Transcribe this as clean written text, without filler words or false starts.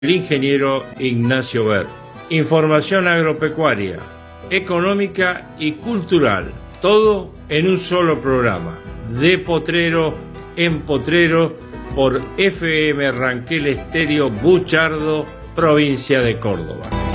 el ingeniero Ignacio Ver. Información agropecuaria, económica y cultural, todo en un solo programa. De potrero en potrero por FM Ranquel Estéreo Buchardo, provincia de Córdoba.